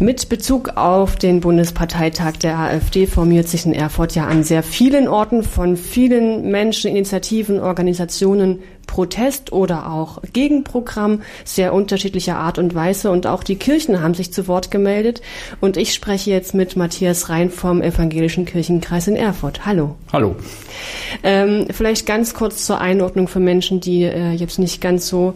Mit Bezug auf den Bundesparteitag der AfD formiert sich in Erfurt ja an sehr vielen Orten von vielen Menschen, Initiativen, Organisationen Protest oder auch Gegenprogramm sehr unterschiedlicher Art und Weise. Und auch die Kirchen haben sich zu Wort gemeldet. Und ich spreche jetzt mit Matthias Rein vom Evangelischen Kirchenkreis in Erfurt. Hallo. Hallo. Vielleicht ganz kurz zur Einordnung für Menschen, die jetzt nicht ganz so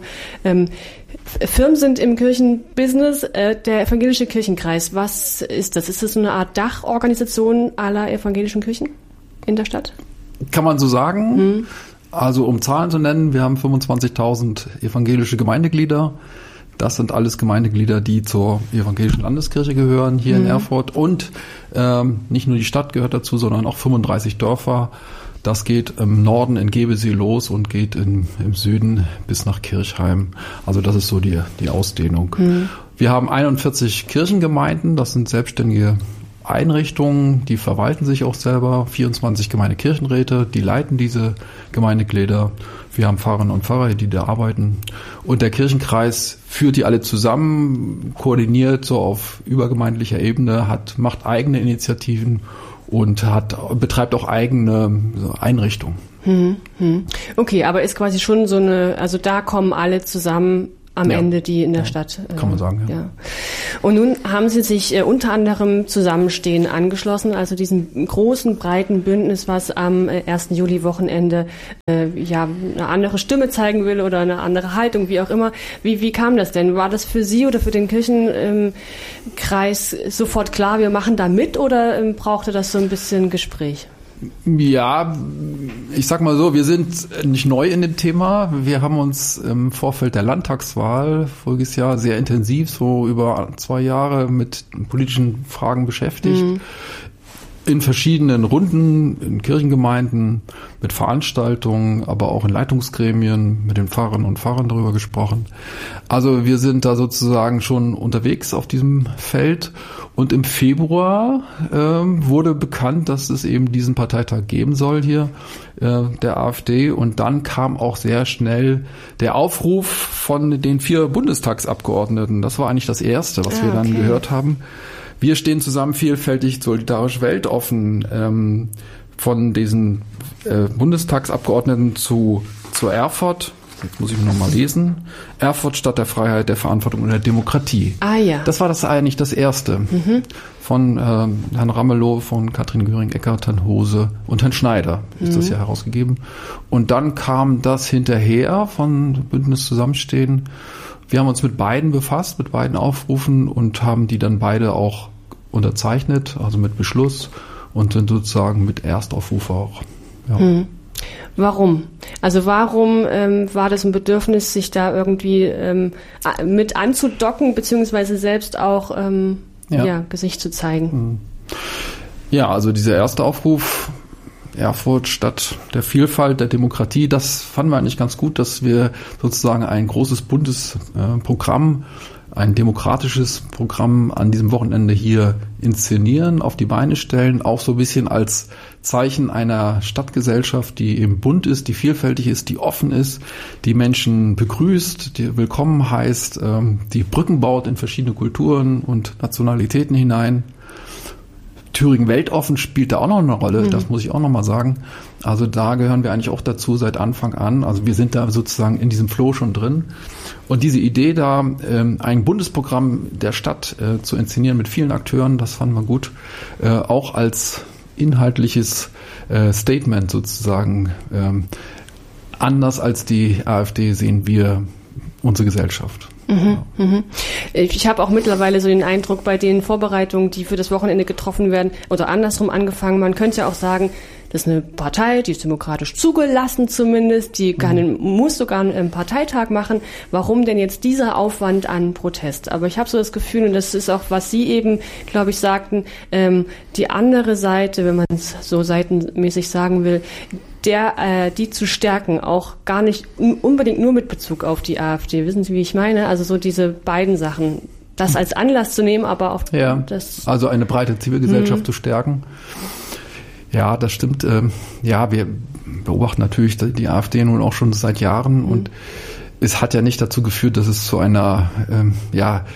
firm sind im Kirchenbusiness. Der Evangelische Kirchenkreis, was ist das? Ist das so eine Art Dachorganisation aller evangelischen Kirchen in der Stadt? Kann man so sagen. Also um Zahlen zu nennen, wir haben 25.000 evangelische Gemeindeglieder. Das sind alles Gemeindeglieder, die zur evangelischen Landeskirche gehören, hier in Erfurt. Und nicht nur die Stadt gehört dazu, sondern auch 35 Dörfer. Das geht im Norden in Gebesee los und geht im Süden bis nach Kirchheim. Also das ist so die Ausdehnung. Wir haben 41 Kirchengemeinden, das sind selbstständige Einrichtungen, die verwalten sich auch selber, 24 Gemeindekirchenräte, die leiten diese Gemeindeglieder. Wir haben Pfarrerinnen und Pfarrer, die da arbeiten. Und der Kirchenkreis führt die alle zusammen, koordiniert so auf übergemeindlicher Ebene, macht eigene Initiativen und betreibt auch eigene Einrichtungen. Okay, aber ist quasi schon so also da kommen alle zusammen am Ende, die in der Stadt. Kann man sagen, ja. Und nun haben Sie sich unter anderem Zusammenstehen angeschlossen, also diesem großen, breiten Bündnis, was am 1. Juli-Wochenende eine andere Stimme zeigen will oder eine andere Haltung, wie auch immer. Wie kam das denn? War das für Sie oder für den Kirchenkreis sofort klar, wir machen da mit, oder brauchte das so ein bisschen Gespräch? Ja, ich sag mal so, wir sind nicht neu in dem Thema. Wir haben uns im Vorfeld der Landtagswahl voriges Jahr sehr intensiv, so über 2 Jahre, mit politischen Fragen beschäftigt. In verschiedenen Runden, in Kirchengemeinden, mit Veranstaltungen, aber auch in Leitungsgremien, mit den Pfarrerinnen und Pfarrern darüber gesprochen. Also wir sind da sozusagen schon unterwegs auf diesem Feld. Und im Februar wurde bekannt, dass es eben diesen Parteitag geben soll hier, der AfD. Und dann kam auch sehr schnell der Aufruf von den 4 Bundestagsabgeordneten. Das war eigentlich das Erste, was wir dann gehört haben. Wir stehen zusammen, vielfältig, solidarisch, weltoffen, von diesen Bundestagsabgeordneten zur Erfurt. Jetzt muss ich noch mal lesen. Erfurt, Stadt der Freiheit, der Verantwortung und der Demokratie. Ja. Das war eigentlich das Erste. Von Herrn Ramelow, von Katrin Göring-Eckardt, Herrn Hose und Herrn Schneider ist das ja herausgegeben. Und dann kam das hinterher von Bündnis Zusammenstehen. Wir haben uns mit beiden befasst, mit beiden Aufrufen, und haben die dann beide auch unterzeichnet, also mit Beschluss, und sind sozusagen mit Erstaufrufe auch. Ja. Warum? Also warum war das ein Bedürfnis, sich da irgendwie mit anzudocken, beziehungsweise selbst auch Gesicht zu zeigen? Ja, also dieser erste Aufruf, Erfurt, Stadt der Vielfalt, der Demokratie, das fanden wir eigentlich ganz gut, dass wir sozusagen ein großes Bundesprogramm, ein demokratisches Programm an diesem Wochenende hier inszenieren, auf die Beine stellen, auch so ein bisschen als Zeichen einer Stadtgesellschaft, die eben bunt ist, die vielfältig ist, die offen ist, die Menschen begrüßt, die willkommen heißt, die Brücken baut in verschiedene Kulturen und Nationalitäten hinein. Thüringen weltoffen spielt da auch noch eine Rolle, das muss ich auch noch mal sagen. Also da gehören wir eigentlich auch dazu seit Anfang an. Also wir sind da sozusagen in diesem Flow schon drin. Und diese Idee da, ein Bundesprogramm der Stadt zu inszenieren mit vielen Akteuren, das fanden wir gut. Auch als inhaltliches Statement sozusagen. Anders als die AfD sehen wir unsere Gesellschaft. Ich habe auch mittlerweile so den Eindruck, bei den Vorbereitungen, die für das Wochenende getroffen werden, oder andersrum angefangen, man könnte ja auch sagen, das ist eine Partei, die ist demokratisch zugelassen zumindest, die muss sogar einen Parteitag machen. Warum denn jetzt dieser Aufwand an Protest? Aber ich habe so das Gefühl, und das ist auch, was Sie eben, glaube ich, sagten, die andere Seite, wenn man es so seitenmäßig sagen will, die zu stärken, auch gar nicht unbedingt nur mit Bezug auf die AfD. Wissen Sie, wie ich meine? Also so diese beiden Sachen, das als Anlass zu nehmen, aber auf das... Also eine breite Zivilgesellschaft zu stärken. Ja, das stimmt. Wir beobachten natürlich die AfD nun auch schon seit Jahren und es hat ja nicht dazu geführt, dass es zu einer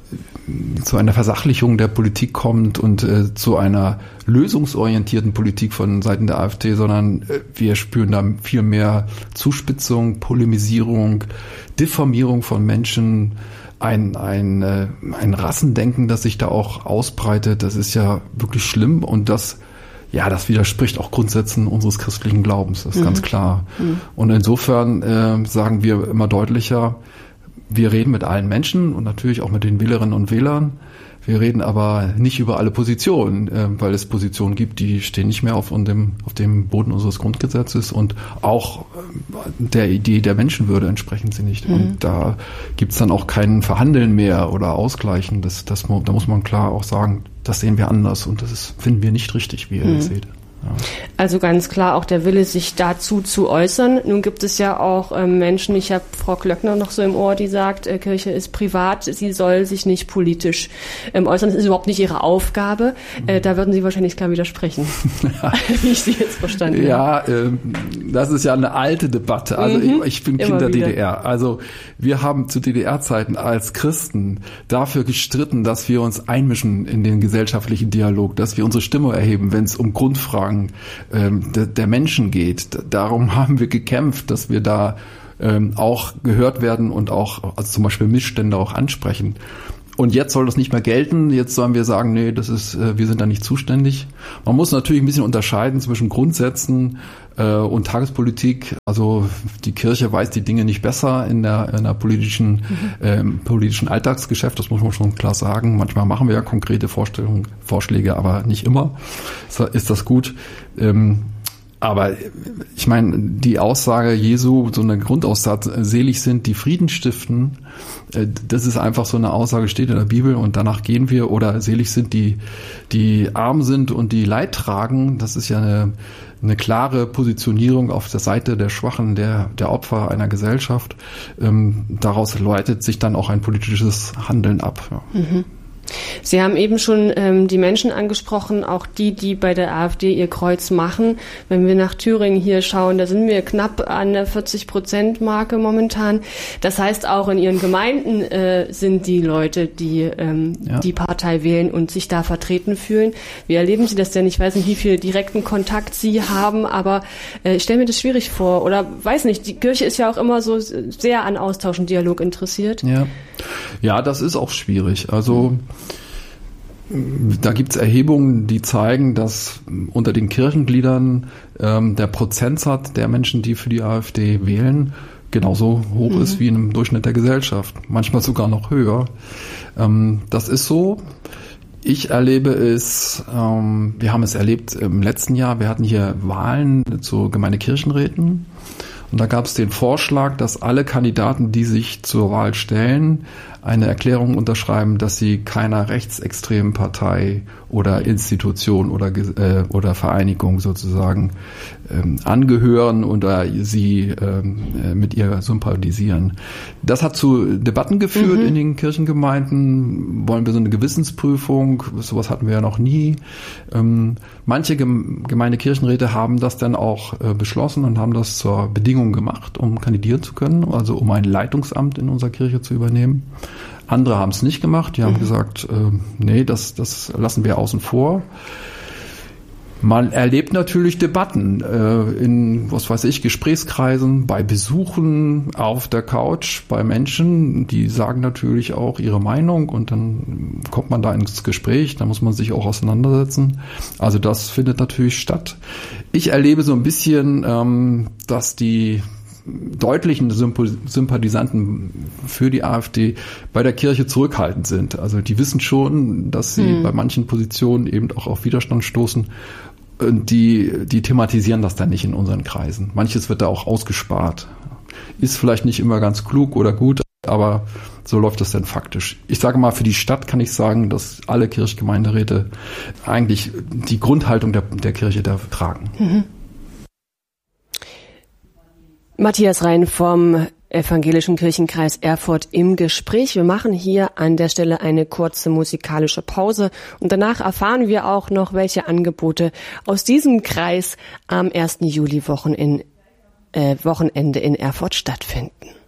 zu einer Versachlichung der Politik kommt und zu einer lösungsorientierten Politik von Seiten der AfD, sondern wir spüren da viel mehr Zuspitzung, Polemisierung, Diffamierung von Menschen, ein Rassendenken, das sich da auch ausbreitet. Das ist ja wirklich schlimm und das widerspricht auch Grundsätzen unseres christlichen Glaubens, das ist ganz klar. Und insofern sagen wir immer deutlicher, wir reden mit allen Menschen und natürlich auch mit den Wählerinnen und Wählern. Wir reden aber nicht über alle Positionen, weil es Positionen gibt, die stehen nicht mehr auf dem Boden unseres Grundgesetzes und auch der Idee der Menschenwürde entsprechen sie nicht. Und da gibt's dann auch kein Verhandeln mehr oder Ausgleichen. Da muss man klar auch sagen, das sehen wir anders und finden wir nicht richtig, wie ihr das seht. Ja. Also ganz klar auch der Wille, sich dazu zu äußern. Nun gibt es ja auch Menschen, ich habe Frau Klöckner noch so im Ohr, die sagt, Kirche ist privat, sie soll sich nicht politisch äußern, das ist überhaupt nicht ihre Aufgabe. Da würden Sie wahrscheinlich klar widersprechen, wie ich Sie jetzt verstanden habe. Ja, das ist ja eine alte Debatte. Also ich bin Kind der DDR. Also wir haben zu DDR-Zeiten als Christen dafür gestritten, dass wir uns einmischen in den gesellschaftlichen Dialog, dass wir unsere Stimme erheben, wenn es um Grundfragen der Menschen geht. Darum haben wir gekämpft, dass wir da auch gehört werden und auch, also zum Beispiel Missstände auch ansprechen. Und jetzt soll das nicht mehr gelten. Jetzt sollen wir sagen, nee, wir sind da nicht zuständig. Man muss natürlich ein bisschen unterscheiden zwischen Grundsätzen und Tagespolitik. Also die Kirche weiß die Dinge nicht besser in der politischen Alltagsgeschäft. Das muss man schon klar sagen. Manchmal machen wir ja konkrete Vorschläge, aber nicht immer ist das gut. Aber ich meine, die Aussage Jesu, so eine Grundaussatz, selig sind, die Frieden stiften, das ist einfach so eine Aussage, steht in der Bibel und danach gehen wir. Oder selig sind die arm sind und die Leid tragen, das ist ja eine klare Positionierung auf der Seite der Schwachen, der Opfer einer Gesellschaft. Daraus leitet sich dann auch ein politisches Handeln ab. Ja. Sie haben eben schon die Menschen angesprochen, auch die bei der AfD ihr Kreuz machen. Wenn wir nach Thüringen hier schauen, da sind wir knapp an der 40%-Marke momentan. Das heißt, auch in Ihren Gemeinden sind die Leute, die die Partei wählen und sich da vertreten fühlen. Wie erleben Sie das denn? Ich weiß nicht, wie viel direkten Kontakt Sie haben, aber ich stelle mir das schwierig vor. Oder weiß nicht, die Kirche ist ja auch immer so sehr an Austausch und Dialog interessiert. Ja, das ist auch schwierig. Also da gibt's Erhebungen, die zeigen, dass unter den Kirchengliedern der Prozentsatz der Menschen, die für die AfD wählen, genauso hoch ist wie im Durchschnitt der Gesellschaft. Manchmal sogar noch höher. Das ist so. Ich erlebe es, wir haben es erlebt im letzten Jahr, wir hatten hier Wahlen zu Gemeindekirchenräten. Und da gab es den Vorschlag, dass alle Kandidaten, die sich zur Wahl stellen, eine Erklärung unterschreiben, dass sie keiner rechtsextremen Partei oder Institution oder Vereinigung sozusagen angehören oder sie mit ihr sympathisieren. Das hat zu Debatten geführt in den Kirchengemeinden. Wollen wir so eine Gewissensprüfung? Sowas hatten wir ja noch nie. Manche Gemeindekirchenräte haben das dann auch beschlossen und haben das zur Bedingung gemacht, um kandidieren zu können, also um ein Leitungsamt in unserer Kirche zu übernehmen. Andere haben es nicht gemacht, die haben gesagt, nee, das lassen wir außen vor. Man erlebt natürlich Debatten in, Gesprächskreisen, bei Besuchen, auf der Couch, bei Menschen, die sagen natürlich auch ihre Meinung und dann kommt man da ins Gespräch, da muss man sich auch auseinandersetzen. Also das findet natürlich statt. Ich erlebe so ein bisschen, dass die deutlichen Sympathisanten für die AfD bei der Kirche zurückhaltend sind. Also die wissen schon, dass sie bei manchen Positionen eben auch auf Widerstand stoßen. Und die thematisieren das dann nicht in unseren Kreisen. Manches wird da auch ausgespart. Ist vielleicht nicht immer ganz klug oder gut, aber so läuft das dann faktisch. Ich sage mal, für die Stadt kann ich sagen, dass alle Kirchgemeinderäte eigentlich die Grundhaltung der Kirche da tragen. Matthias Rein vom Evangelischen Kirchenkreis Erfurt im Gespräch. Wir machen hier an der Stelle eine kurze musikalische Pause und danach erfahren wir auch noch, welche Angebote aus diesem Kreis am 1. Juli Wochenende in Erfurt stattfinden.